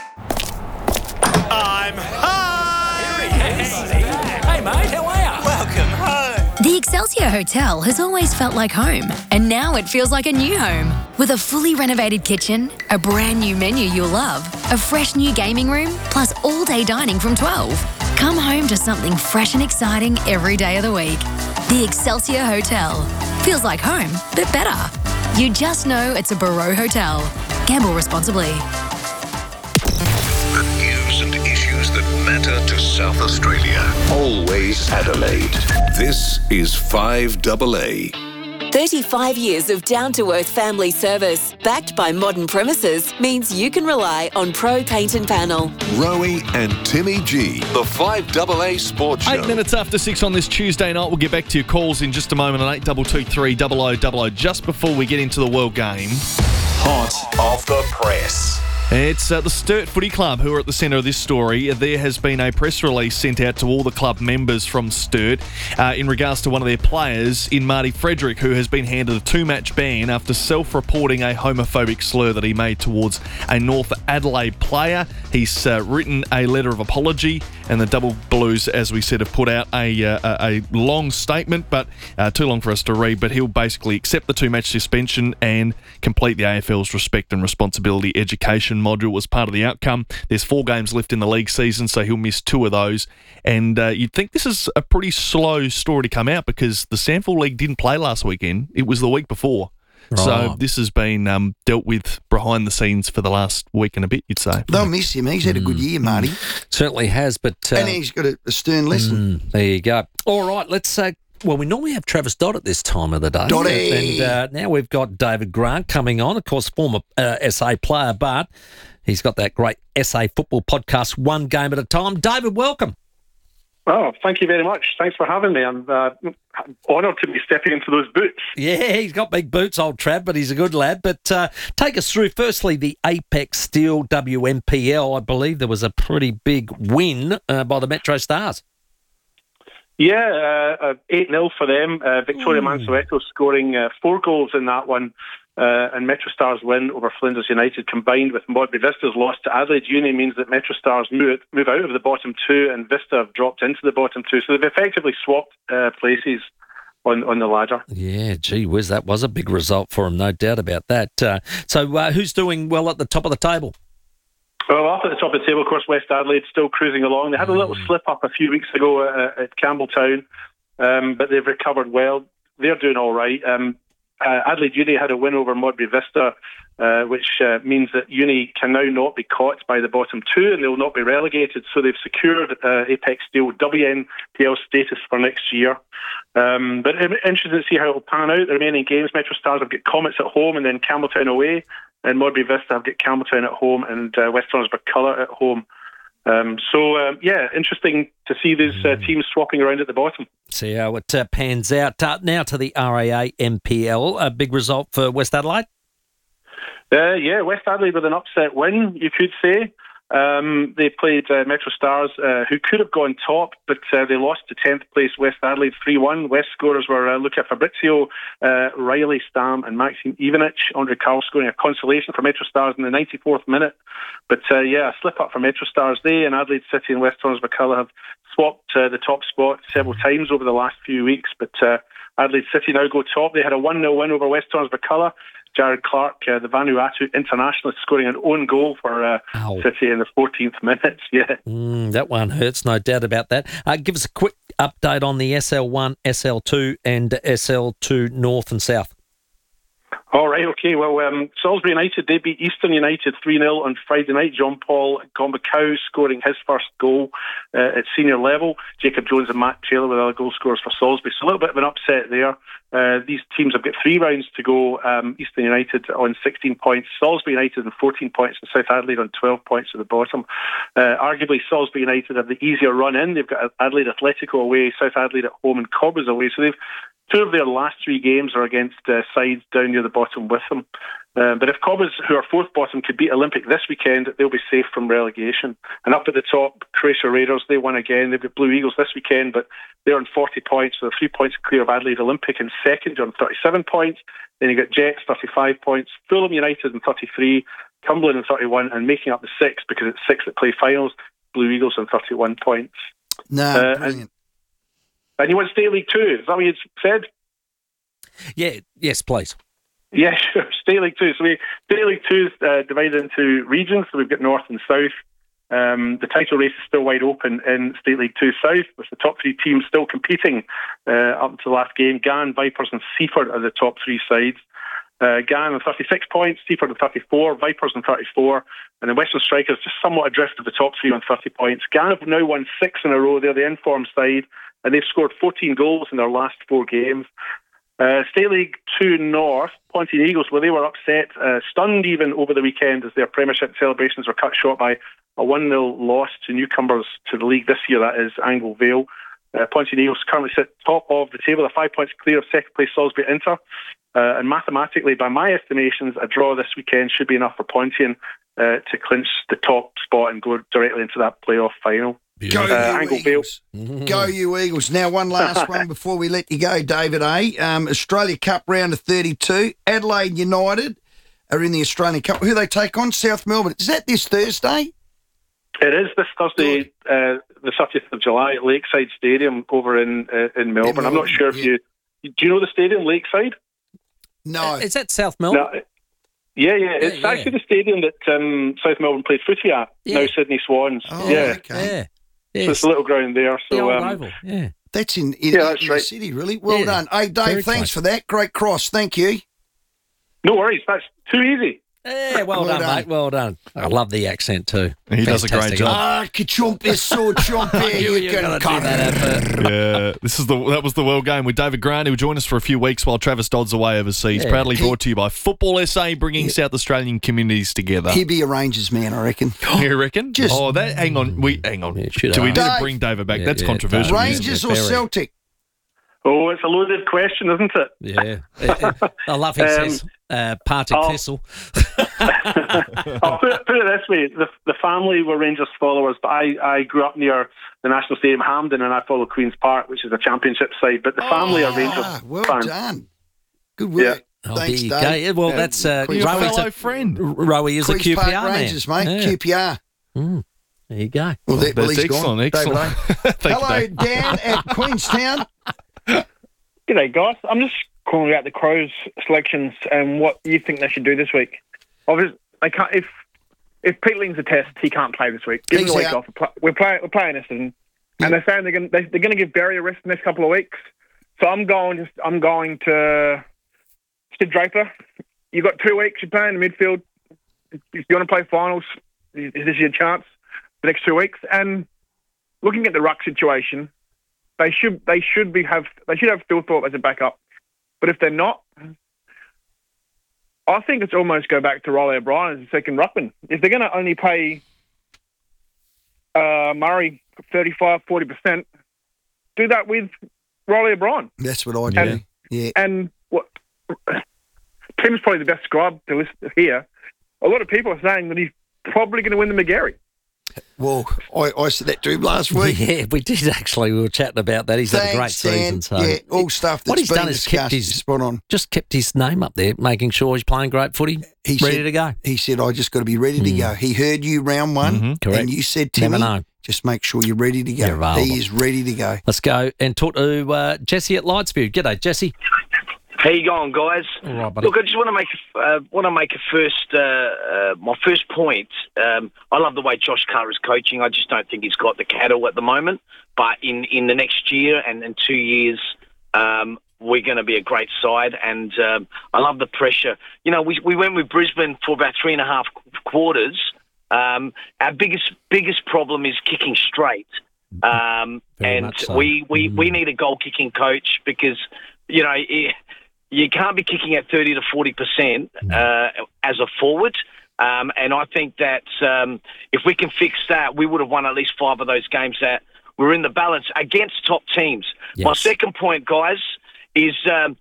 I'm home! Hey mate, how are you? Welcome home! The Excelsior Hotel has always felt like home, and now it feels like a new home. With a fully renovated kitchen, a brand new menu you'll love, a fresh new gaming room, plus all-day dining from 12. Come home to something fresh and exciting every day of the week. The Excelsior Hotel. Feels like home, but better. You just know it's a Barreau Hotel. Gamble responsibly. The news and issues that matter to South Australia. Always Adelaide. This is 5AA. 35 years of down-to-earth family service, backed by modern premises, means you can rely on Pro Paint and Panel. Rowie and Timmy G, the 5AA Sports Show. 8 minutes after 6 on this Tuesday night. We'll get back to your calls in just a moment on 8223 0000. Just before we get into the World Game. Hot off the press. It's the Sturt Footy Club who are at the centre of this story. There has been a press release sent out to all the club members from Sturt in regards to one of their players in Marty Frederick, who has been handed a 2-match ban after self-reporting a homophobic slur that he made towards a North Adelaide player. He's written a letter of apology, and the Double Blues, as we said, have put out a long statement, but too long for us to read. But he'll basically accept the 2-match suspension and complete the AFL's Respect and Responsibility Education module as part of the outcome. There's 4 games left in the league season, so he'll miss 2 of those. And you'd think this is a pretty slow story to come out because the Sample League didn't play last weekend. It was the week before. Right. So this has been dealt with behind the scenes for the last week and a bit, you'd say. They'll miss him. He's had a good year, Marty. Certainly has, but... and he's got a stern lesson. There you go. All right, let's well, we normally have Travis Dodd at this time of the day. Dotty. And now we've got David Grant coming on, of course, former SA player, but he's got that great SA football podcast, One Game at a Time. David, welcome. Oh, thank you very much. Thanks for having me. I'm honoured to be stepping into those boots. Yeah, he's got big boots, old Trav, but he's a good lad. But take us through, firstly, the Apex Steel WMPL. I believe there was a pretty big win by the Metro Stars. Yeah, 8-0 for them. Victoria Mansueto scoring 4 goals in that one. And Metro Stars' win over Flinders United, combined with Modbury Vista's loss to Adelaide Uni, means that Metro Stars move out of the bottom 2 and Vista have dropped into the bottom 2. So they've effectively swapped places on the ladder. Yeah, gee whiz, that was a big result for them, no doubt about that. So who's doing well at the top of the table? Well, up at the top of the table, of course, West Adelaide still cruising along. They had a little slip-up a few weeks ago at Campbelltown, but they've recovered well. They're doing all right. Adelaide Uni had a win over Modbury Vista, which means that Uni can now not be caught by the bottom 2 and they'll not be relegated. So they've secured Apex Steel WNPL status for next year. But interesting to see how it will pan out. The remaining games, Metro Stars have got Comets at home and then Campbelltown away. And Modbury Vista have got Campbelltown at home and West Hornsby-Culloch at home. Interesting to see these teams swapping around at the bottom. See how it pans out. Now to the RAA MPL, a big result for West Adelaide? West Adelaide with an upset win, you could say. They played Metro Stars, who could have gone top, but they lost to 10th place West Adelaide 3-1. West scorers were Luca Fabrizio, Riley Stam and Maxime Ivanich. Andre Carl scoring a consolation for Metro Stars in the 94th minute. But a slip-up for Metro Stars. They and Adelaide City and West Hornsby-Culloch have swapped the top spot several times over the last few weeks, but Adelaide City now go top. They had a 1-0 win over West Hornsby-Culloch. Jared Clark, the Vanuatu internationalist, scoring an own goal for City in the 14th minute. Yeah, that one hurts, no doubt about that. Give us a quick update on the SL1, SL2 and SL2 North and South. All right, okay. Well, Salisbury United, they beat Eastern United 3-0 on Friday night. John Paul Gombakau scoring his first goal at senior level. Jacob Jones and Matt Taylor were the other goal scorers for Salisbury. So a little bit of an upset there. These teams have got 3 rounds to go. Eastern United on 16 points, Salisbury United on 14 points, and South Adelaide on 12 points at the bottom. Arguably, Salisbury United have the easier run in. They've got Adelaide Atletico away, South Adelaide at home, and Cobbles away. So they've 2 of their last 3 games are against sides down near the bottom with them. But if Cobbles, who are 4th bottom, could beat Olympic this weekend, they'll be safe from relegation. And up at the top, Croatia Raiders, they won again. They've got Blue Eagles this weekend, but they're on 40 points, so they're 3 points clear of Adelaide Olympic in second on 37 points. Then you got Jets, 35 points, Fulham United on 33, Cumberland on 31, and making up the 6, because it's 6 that play finals, Blue Eagles on 31 points. Brilliant. And you want State League 2, is that what you said? Yeah, yes, please. Yeah, sure. State League 2. So State League 2 is divided into regions, so we've got North and South. The title race is still wide open in State League 2 South, with the top 3 teams still competing up to the last game. Gan, Vipers and Seaford are the top 3 sides. Gan on 36 points, Seaford on 34, Vipers on 34, and the Western Strikers just somewhat adrift of the top 3 on 30 points. Gan have now won 6 in a row. They're the informed side, and they've scored 14 goals in their last 4 games. State League 2 North, Pontyeen Eagles, well, they were upset, stunned even over the weekend as their premiership celebrations were cut short by a 1-0 loss to newcomers to the league this year, that is Angle Vale. Pontyeen Eagles currently sit top of the table, 5 points clear of second place Salisbury Inter. And mathematically, by my estimations, a draw this weekend should be enough for Pontyeen to clinch the top spot and go directly into that playoff final. Go you Eagles. Go you Eagles. Now, one last one before we let you go, David A. Australia Cup round of 32. Adelaide United are in the Australian Cup. Who they take on? South Melbourne. Is that this Thursday? It is this Thursday, the 30th of July at Lakeside Stadium over in Melbourne. I'm not sure if you... Do you know the stadium, Lakeside? No. Is that South Melbourne? No, it's actually the stadium that South Melbourne played footy at, now Sydney Swans. Oh, okay. So it's a little ground there. So, the old oval. Yeah. That's in that's the right. city, really. Well done. Hey, Dave, thanks for that. Great cross. Thank you. No worries. That's too easy. Yeah, well done, mate. Well done. I love the accent too. He does a great job. Ah, Kachump is so chompy. You can cut that. Yeah, that was the World Game with David Grant, who will join us for a few weeks while Travis Dodd's away overseas. Yeah. Proudly brought to you by Football SA, bringing South Australian communities together. He'd be a Rangers man, I reckon. You reckon? Hang on. Do we need to bring David back? That's controversial. Rangers or Celtic? Oh, it's a loaded question, isn't it? Yeah. I love he says, Partick Thistle. I'll put it this way. The family were Rangers followers, but I grew up near the National Stadium, Hampden, and I follow Queen's Park, which is a championship side. But the family are Rangers well fans. done. Good work. Yeah. Thanks, there Dave. you go. Well, that's your fellow friend. Rowie is Queen's a QPR Park man. Rangers, mate. Yeah. QPR. There you go. Well, That's he's excellent, gone. excellent. Hello, Dan at Queenstown. G'day, guys. I'm just calling about the Crows selections and what you think they should do this week. Obviously, they can't. If Pete Ling's a test, he can't play this week. Give him a week off. We're playing Essendon, and they're saying they're going to give Barry a rest the next couple of weeks. So I'm going to Sid Draper. You've got 2 weeks. You're playing in the midfield. If you want to play finals, this is your chance the next 2 weeks. And looking at the ruck situation, they should have Phil Thorpe as a backup. But if they're not, I think it's almost go back to Riley O'Brien as a second ruckman. If they're going to only pay Murray 35-40%, do that with Riley O'Brien. That's what I do. Yeah. And what Tim's probably the best scribe to list here. A lot of people are saying that he's probably going to win the McGarry. Well, I said that to him last week. Yeah, we did actually. We were chatting about that. He's had a great season. So yeah, all stuff that's what he's been done is kept discussed is spot on. Just kept his name up there, making sure he's playing great footy, ready to go. He said, I just got to be ready to go. He heard you round one, correct. and you said, Timmy, Never know. Just make sure you're ready to go. He is ready to go. Let's go and talk to Jesse at Lightsview. G'day, Jesse. How you going, guys? All right, buddy. Look, I just want to make my first point. I love the way Josh Carr is coaching. I just don't think he's got the cattle at the moment. But in the next year and 2 years, we're going to be a great side. And I love the pressure. You know, we went with Brisbane for about 3.5 quarters. Our biggest problem is kicking straight. And so. we need a goal kicking coach because, you know, you can't be kicking at 30 to 40% as a forward. And I think that if we can fix that, we would have won at least 5 of those games that were in the balance against top teams. Yes. My second point, guys, is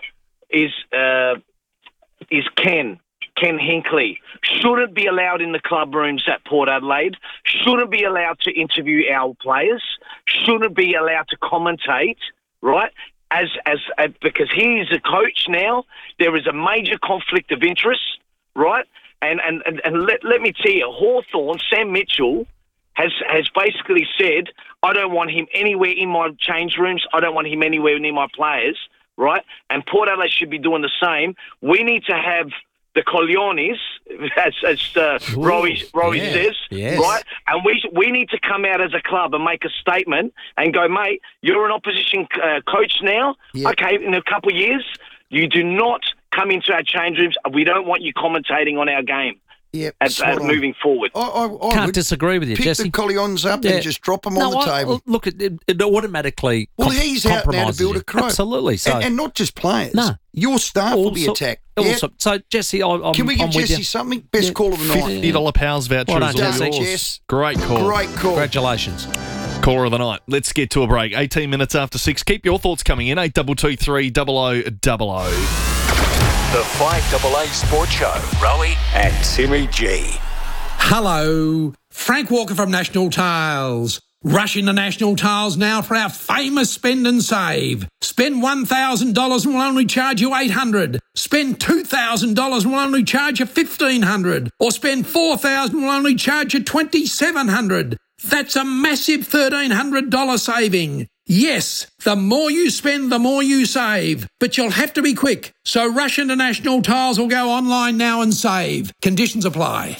Ken Hinkley. Shouldn't be allowed in the club rooms at Port Adelaide. Shouldn't be allowed to interview our players. Shouldn't be allowed to commentate, right? Because he is a coach now, there is a major conflict of interest, right? And let me tell you, Hawthorn, Sam Mitchell, has basically said, I don't want him anywhere in my change rooms. I don't want him anywhere near my players, right? And Port Adelaide should be doing the same. We need to have the Colionis, as Rowie says, yes. right? And we need to come out as a club and make a statement and go, mate, you're an opposition coach now. Yep. Okay, in a couple of years, you do not come into our change rooms. We don't want you commentating on our game. Yep, as moving forward. I Can't disagree with you, pick Jesse. the Collions up and just drop them on the table. Look, it automatically he's out now to build a crew. Absolutely. So, and not just players. No. Your staff will be attacked. Yeah. So, Jesse, I'm Can we give I'm with Jesse you. something? Best call of the night. $50 Powers voucher Well is done, all Jesse. yours. Jess. Great call. Great call. Congratulations. Caller of the night. Let's get to a break. 18 minutes after 6. Keep your thoughts coming in. 8223 0000. The 5AA Sports Show. Rowie and Timmy G. Hello, Frank Walker from National Tiles. Rush into National Tiles now for our famous spend and save. Spend $1,000 and we'll only charge you $800. Spend $2,000 and we'll only charge you $1,500. Or spend $4,000 and we'll only charge you $2,700. That's a massive $1,300 saving. Yes, the more you spend, the more you save. But you'll have to be quick. So rush into National Tiles or go online now and save. Conditions apply.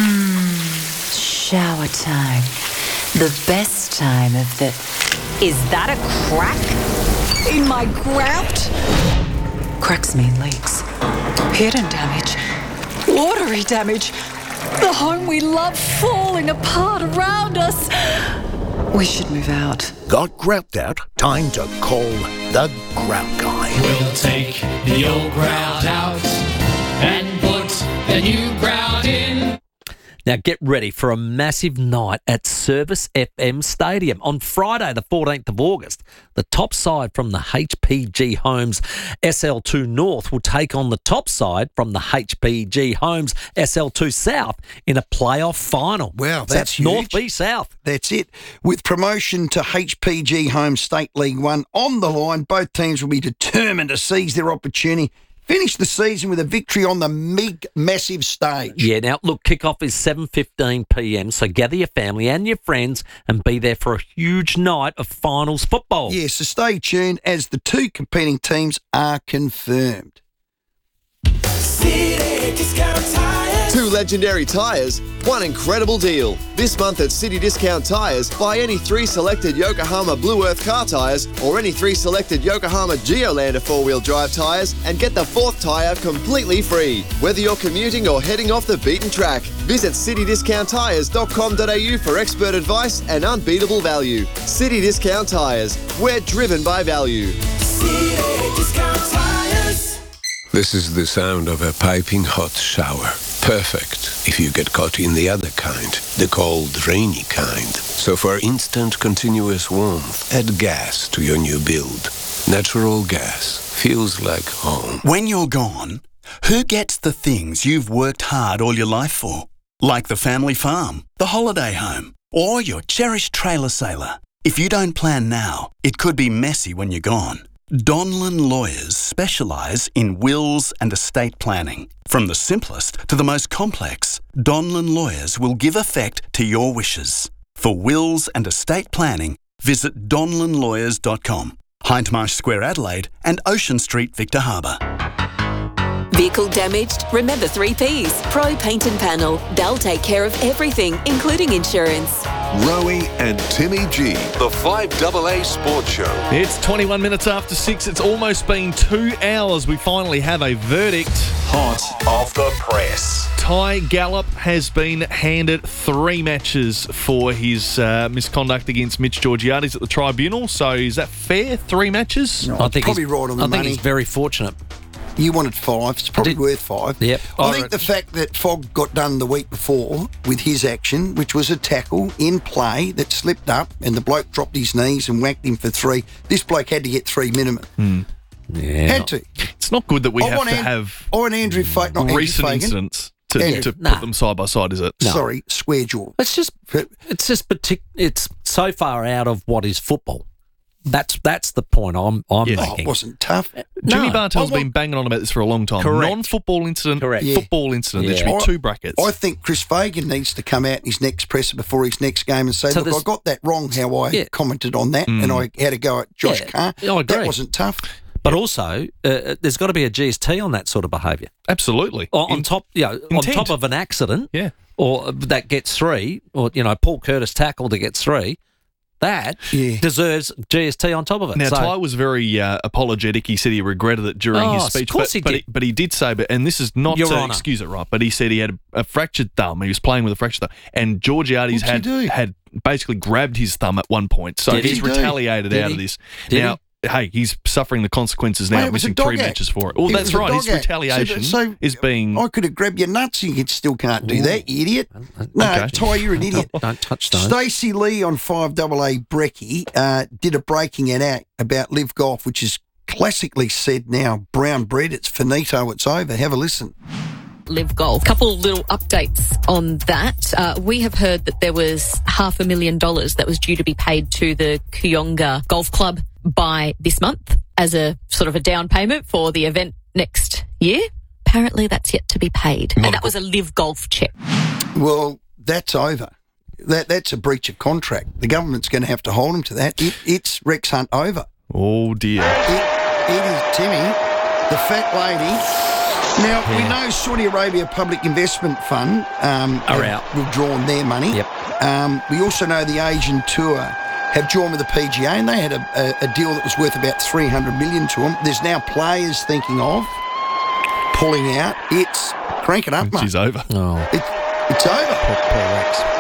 Shower time. The best time of the... Is that a crack in my grout? Cracks mean leaks. Hidden damage. Watery damage. The home we love falling apart around us. We should move out. Got grout out? Time to call the Grout Guy. We'll take the old grout out and put the new grout in. Now get ready for a massive night at Service FM Stadium on Friday, the 14th of August. The top side from the HPG Homes SL2 North will take on the top side from the HPG Homes SL2 South in a playoff final. Wow, So that's North huge. v South. That's it. With promotion to HPG Home State League 1 on the line, both teams will be determined to seize their opportunity, finish the season with a victory on the massive stage. Yeah, now look, kickoff is 7:15 p.m, so gather your family and your friends and be there for a huge night of finals football. Yeah, so stay tuned as the two competing teams are confirmed. Two legendary tyres, one incredible deal. This month at City Discount Tyres, buy any 3 selected Yokohama Blue Earth car tyres or any 3 selected Yokohama Geolander 4-wheel drive tyres and get the 4th tyre completely free. Whether you're commuting or heading off the beaten track, visit citydiscounttyres.com.au for expert advice and unbeatable value. City Discount Tyres, we're driven by value. This is the sound of a piping hot shower. Perfect if you get caught in the other kind, the cold, rainy kind. So for instant, continuous warmth, add gas to your new build. Natural gas feels like home. When you're gone, who gets the things you've worked hard all your life for? Like the family farm, the holiday home, or your cherished trailer sailor. If you don't plan now, it could be messy when you're gone. Donlan Lawyers specialise in wills and estate planning. From the simplest to the most complex, Donlan Lawyers will give effect to your wishes. For wills and estate planning, visit donlanlawyers.com, Hindmarsh Square, Adelaide, and Ocean Street, Victor Harbour. Vehicle damaged? Remember 3Ps. Pro Paint and Panel. They'll take care of everything, including insurance. Rowie and Timmy G, the 5AA Sports Show. It's 21 minutes after 6. It's almost been 2 hours. We finally have a verdict. Hot off the press. Ty Gallup has been handed 3 matches for his misconduct against Mitch Georgiades at the tribunal. So is that fair? 3 matches? No, I think probably right on the money. I think he's very fortunate. You wanted 5. It's probably worth 5. Yep. I think the fact that Fogg got done the week before with his action, which was a tackle in play that slipped up and the bloke dropped his knees and whacked him for 3. This bloke had to get 3 minimum. Yeah. Had to. It's not good that we have to have Andrew Fagan, recent incidents to put them side by side, is it? No. Sorry, square jaw. It's just it's so far out of what is football. That's the point I'm making. It wasn't tough. Jimmy Bartell's been banging on about this for a long time. Correct. Non-football incident, football incident. There should be 2 brackets. I think Chris Fagan needs to come out in his next presser before his next game and say, look, I got that wrong how I commented on that and I had to go at Josh Carr. I agree. That wasn't tough. But also, there's got to be a GST on that sort of behaviour. Absolutely. On top of an accident, or that gets 3, or Paul Curtis tackle that gets 3. That deserves GST on top of it. Now, Ty was very apologetic. He said he regretted it during his speech. Of course he did. But he did say, and this is not to excuse it, right, but he said he had a fractured thumb. He was playing with a fractured thumb. And Georgiades had basically grabbed his thumb at one point. So he's retaliated out of this. Now, hey, he's suffering the consequences now, missing 3 matches for it. Well, that's right. His retaliation is being... I could have grabbed your nuts and you still can't do that, you idiot. No, Ty, you're an idiot. Don't touch those. Stacey Lee on 5AA Brekkie did a breaking it out about Live Golf, which is classically said now, brown bread, it's finito, it's over. Have a listen. Live Golf. Couple little updates on that. We have heard that there was $500,000 that was due to be paid to the Kooyonga Golf Club by this month as a sort of a down payment for the event next year. Apparently that's yet to be paid. And that was a Live Golf check. Well, that's over. That's a breach of contract. The government's going to have to hold them to that. It's Rex Hunt over. Oh, dear. It is Timmy, the fat lady. Now, we know Saudi Arabia Public Investment Fund are out. Withdrawn their money. Yep. We also know the Asian Tour have drawn with the PGA, and they had a deal that was worth about $300 million to them. There's now players thinking of pulling out. It's cranking up, mate. She's over. Oh. It's over.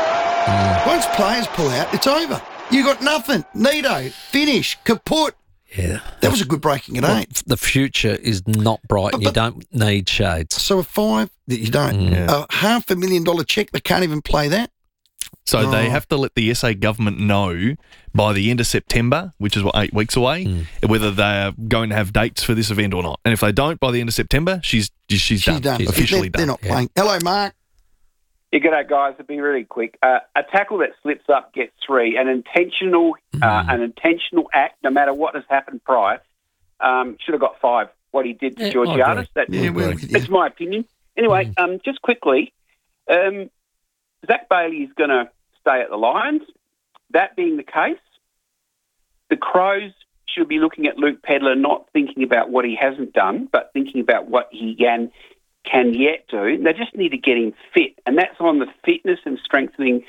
Once players pull out, it's over. You got nothing. Nito, finish, kaput. Yeah. That was a good breaking at 8. The future is not bright. You don't need shades. So a 5 that you don't. A $500,000 check, they can't even play that. So they have to let the SA government know by the end of September, which is 8 weeks away, whether they're going to have dates for this event or not. And if they don't by the end of September, she's done. She's officially done. They're not playing. Hello, Mark. Yeah, g'day, guys. It'll be really quick. A tackle that slips up gets 3. An intentional act, no matter what has happened prior, should have got 5. What he did to Georgiades. That's my opinion. Anyway, just quickly, Zach Bailey is going to stay at the Lions. That being the case, the Crows should be looking at Luke Pedlar, not thinking about what he hasn't done, but thinking about what he can yet do. They just need to get him fit, and that's on the fitness and strengthening.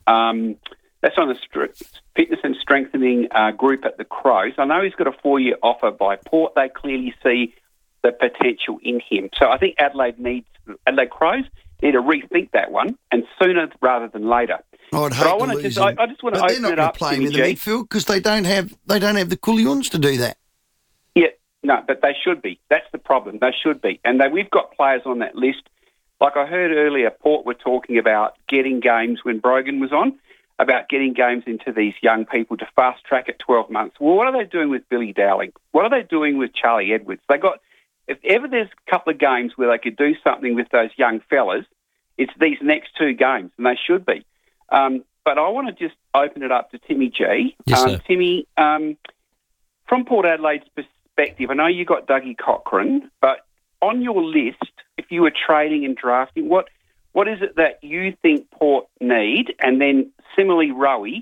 That's on the fitness and strengthening group at the Crows. I know he's got a 4-year offer by Port. They clearly see the potential in him. So I think Adelaide Crows need to rethink that one, and sooner rather than later. I just want to open it up. They're not going to play him in the midfield because they don't have the Coulions to do that. Yeah, no, but they should be. That's the problem. They should be, and we've got players on that list. Like I heard earlier, Port were talking about getting games when Brogan was on, about getting games into these young people to fast track at 12 months. Well, what are they doing with Billy Dowling? What are they doing with Charlie Edwards? If ever there's a couple of games where they could do something with those young fellas, it's these next 2 games, and they should be. But I want to just open it up to Timmy G. Yes, sir. Timmy, from Port Adelaide's perspective, I know you got Dougie Cochran, but on your list, if you were trading and drafting, what is it that you think Port need? And then similarly, Rowie,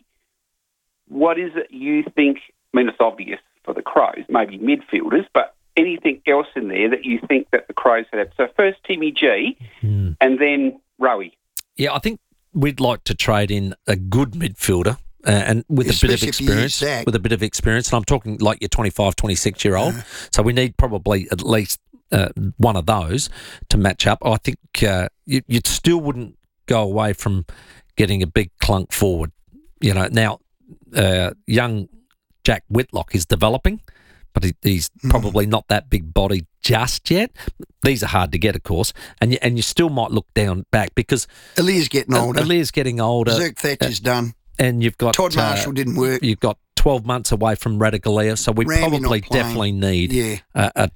what is it you think? I mean, it's obvious for the Crows, maybe midfielders, but anything else in there that you think that the Crows have? So first Timmy G, and then Rowie. Yeah, I think we'd like to trade in a good midfielder and with a bit of experience. With a bit of experience, and I'm talking like your 25, 26-year-old. So we need probably at least one of those to match up. I think you still wouldn't go away from getting a big clunk forward. Now young Jack Whitlock is developing, but he's probably not that big body just yet. These are hard to get, of course, and you still might look down back because Aliir's getting older. Zerk Thatcher's done, and you've got Todd Marshall didn't work. You've got 12 months away from Radaglia, so we probably definitely need a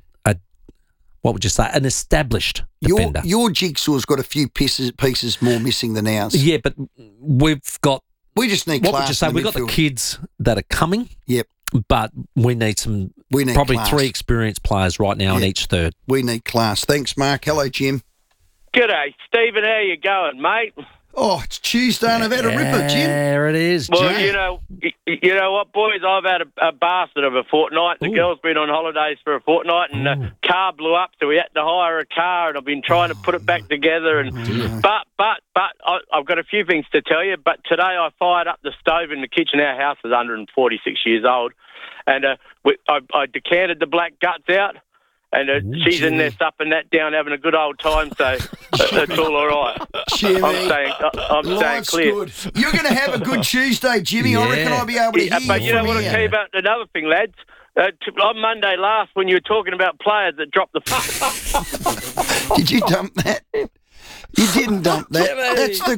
what would you say, an established defender. Your jigsaw's got a few pieces more missing than ours. Yeah, but we just need what class. Would you say? We've got the kids that are coming. Yep. But we need probably class. 3 experienced players right now in each third. We need class. Thanks, Mark. Hello, Jim. G'day, Stephen. How you going, mate? Oh, it's Tuesday and I've had a ripper, Jim. There it is, Well, Jay. you know what, boys? I've had a bastard of a fortnight. The girl's been on holidays for a fortnight, and the car blew up, so we had to hire a car, and I've been trying to put it back together. And but I've got a few things to tell you. But today I fired up the stove in the kitchen. Our house is 146 years old, and I decanted the black guts out. And she's in there supping that down, having a good old time, so it's all right. Jimmy, I'm staying clear. Good. You're going to have a good Tuesday, Jimmy. I reckon I'll be able to hear But you know from what I'll tell you about another thing, lads? On Monday last, when you were talking about players that dropped the... Did you dump that? You didn't dump that. Jimmy.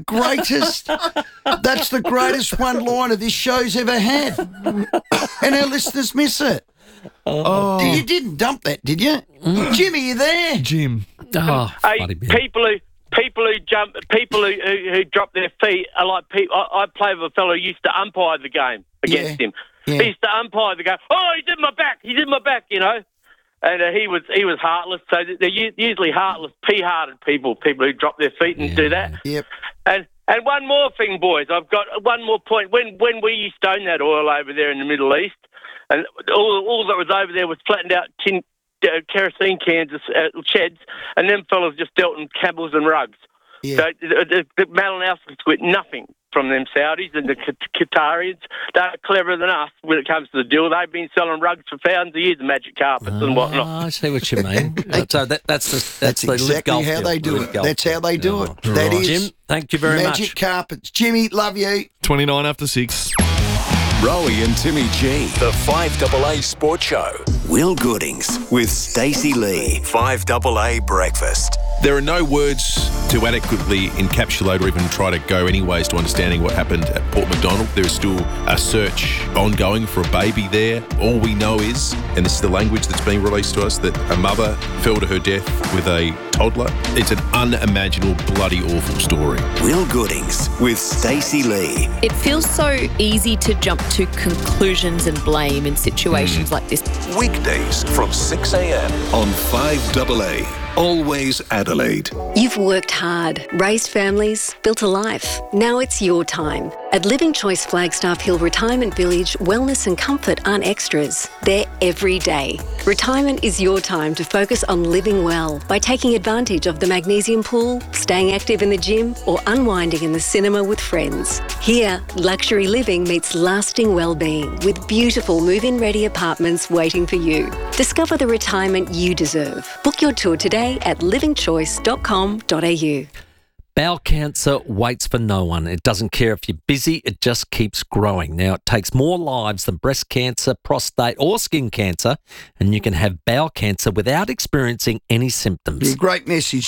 That's the greatest one-liner this show's ever had. And our listeners miss it. Oh. You didn't dump that, did you? Jimmy, you there? Jim. Oh, hey, people who drop their feet are like people. I play with a fellow who used to umpire the game against him. Yeah. He used to umpire the game. Oh, he's in my back. He's in my back, you know. And he was heartless. So they're usually heartless, pea-hearted people who drop their feet and do that. Yep. And one more thing, boys. I've got one more point. When we used to own that oil over there in the Middle East, and all that was over there was flattened out tin kerosene cans, sheds, and them fellas just dealt in camels and rugs. Yeah. So the Malinowskis got nothing from them Saudis, and the Qatarians, they're cleverer than us when it comes to the deal. They've been selling rugs for thousands of years, and magic carpets and whatnot. I see what you mean. So that's exactly how they do it. That's how they do it. That is Jim, thank you very much. Magic carpets. Jimmy, love you. 29 after 6. Rowie and Timmy G. The 5AA Sports Show. Will Goodings with Stacey Lee. 5AA Breakfast. There are no words to adequately encapsulate or even try to go anyways to understanding what happened at Port Macdonald. There is still a search ongoing for a baby there. All we know is, and this is the language that's being released to us, that a mother fell to her death with a toddler. It's an unimaginable, bloody awful story. Will Goodings with Stacey Lee. It feels so easy to jump to conclusions and blame in situations like this. Weekdays from 6 a.m. on 5AA. Always Adelaide. You've worked hard, raised families, built a life. Now it's your time. At Living Choice Flagstaff Hill Retirement Village, wellness and comfort aren't extras. They're every day. Retirement is your time to focus on living well by taking advantage of the magnesium pool, staying active in the gym, or unwinding in the cinema with friends. Here, luxury living meets lasting well-being with beautiful move-in ready apartments waiting for you. Discover the retirement you deserve. Book your tour today at livingchoice.com.au. Bowel cancer waits for no one. It doesn't care if you're busy, it just keeps growing. Now, it takes more lives than breast cancer, prostate or skin cancer, and you can have bowel cancer without experiencing any symptoms. Yeah, great message,